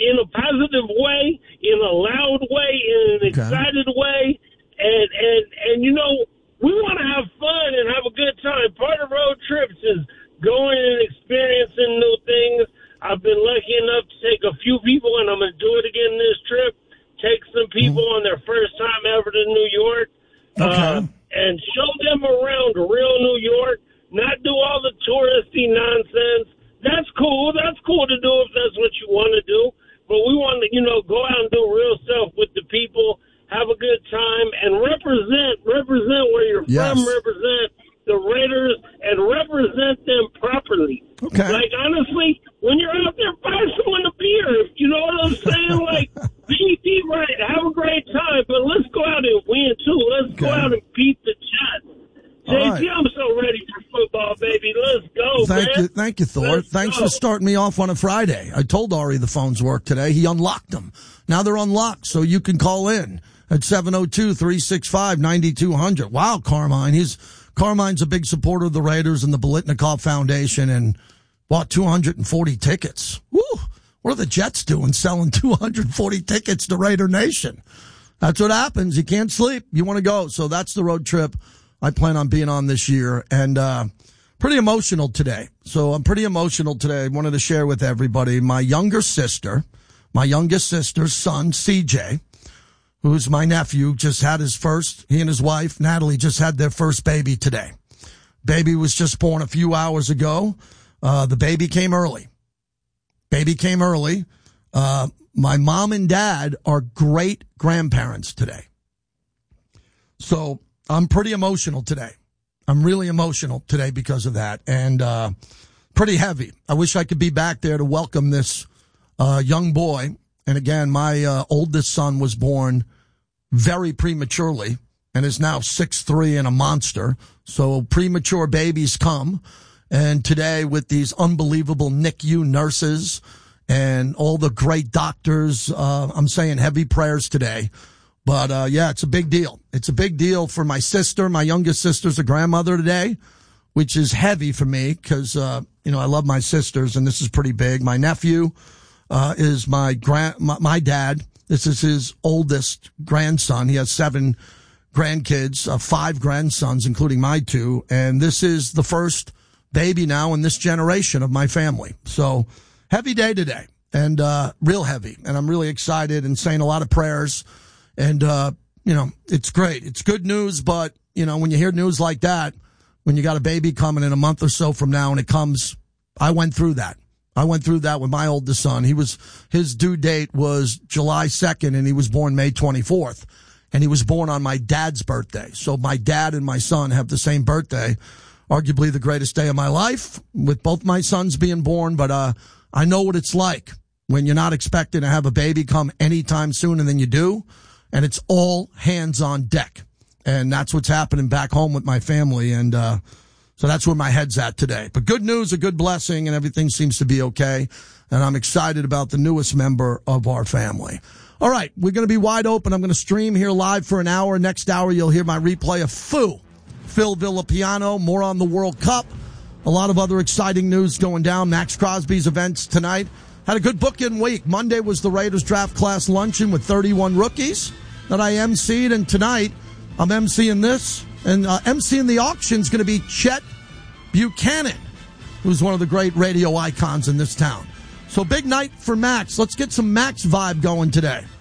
in a positive way, in a loud way, in an excited way. And you know, we want to have fun and have a good time. Part of road trips is going and experiencing new things. I've been lucky enough to take a few people, and I'm going to do it again this trip. Take some people on their first time ever to New York, and show them around real New York, not do all the touristy nonsense. That's cool. That's cool to do if that's what you want to do. But we want to, you know, go out and do real stuff with the people, have a good time, and represent where you're from, represent the Raiders, and represent them properly. Okay. Like, honestly, when you're out there, buy someone a beer. You know what I'm saying? Like, be right, have a great time, but let's go out and win, too. Let's go out and beat the Jets. JT, I'm so ready for football, baby. Let's go, Thank you, Thor. Thanks for starting me off on a Friday. I told Ari the phones work today. He unlocked them. Now they're unlocked, so you can call in at 702-365-9200. Wow, Carmine's a big supporter of the Raiders and the Biletnikoff Foundation and bought 240 tickets. Woo! What are the Jets doing selling 240 tickets to Raider Nation? That's what happens. You can't sleep. You want to go. So that's the road trip I plan on being on this year. And pretty emotional today. So I'm pretty emotional today. I wanted to share with everybody my youngest sister's son, CJ, who's my nephew, just had he and his wife, Natalie, just had their first baby today. Baby was just born a few hours ago. The baby came early. My mom and dad are great grandparents today. So I'm pretty emotional today. I'm really emotional today because of that, and pretty heavy. I wish I could be back there to welcome this young boy. And again, my oldest son was born very prematurely and is now 6'3" and a monster. So premature babies come. And today with these unbelievable NICU nurses and all the great doctors, I'm saying heavy prayers today. But, yeah, it's a big deal. It's a big deal for my sister. My youngest sister's a grandmother today, which is heavy for me because, I love my sisters, and this is pretty big. My nephew is my dad. This is his oldest grandson. He has 7 grandkids, 5 grandsons, including my 2. And this is the first baby now in this generation of my family. So heavy day today, and real heavy. And I'm really excited and saying a lot of prayers. And, it's great. It's good news. But, when you hear news like that, when you got a baby coming in a month or so from now and it comes, I went through that. With my oldest son. His due date was July 2nd and he was born May 24th. And he was born on my dad's birthday. So my dad and my son have the same birthday. Arguably the greatest day of my life with both my sons being born. But, I know what it's like when you're not expecting to have a baby come anytime soon and then you do. And it's all hands on deck. And that's what's happening back home with my family. And, so that's where my head's at today. But good news, a good blessing, and everything seems to be okay. And I'm excited about the newest member of our family. All right, we're going to be wide open. I'm going to stream here live for an hour. Next hour, you'll hear my replay of Phil Villapiano, more on the World Cup. A lot of other exciting news going down. Max Crosby's events tonight. Had a good bookend week. Monday was the Raiders draft class luncheon with 31 rookies that I emceed. And tonight, I'm emceeing this. And emceeing the auction is going to be Chet Buchanan, who's one of the great radio icons in this town. So big night for Max. Let's get some Max vibe going today.